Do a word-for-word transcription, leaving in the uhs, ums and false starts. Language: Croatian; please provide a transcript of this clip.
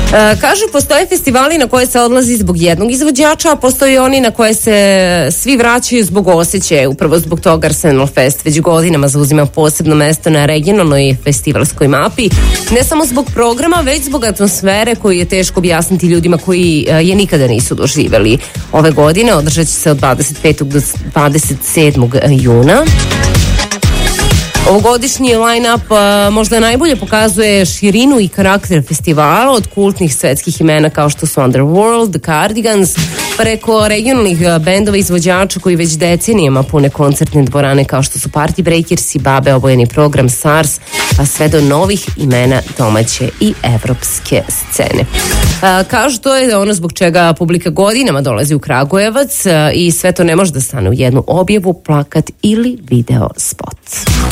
Kažu, postoje festivali na koje se odlazi zbog jednog izvođača, a postoje oni na koje se svi vraćaju zbog osjećaja. Upravo zbog toga Arsenal Fest već godinama zauzima posebno mesto na regionalnoj festivalskoj mapi. Ne samo zbog programa, već zbog atmosfere koju je teško objasniti ljudima koji je nikada nisu doživjeli. Ove godine održat će se od dvadeset petog do dvadeset sedmog juna. Ovogodišnji line-up uh, možda najbolje pokazuje širinu i karakter festivala, od kultnih svetskih imena kao što su Underworld, The Cardigans, preko regionalnih uh, bendova izvođača koji već decenijama pune koncertne dvorane kao što su Party Breakers i Babe, obojeni program SARS, pa sve do novih imena domaće i evropske scene. Uh, kažu, to je ono zbog čega publika godinama dolazi u Kragujevac uh, i sve to ne može da stane u jednu objavu, plakat ili video spot.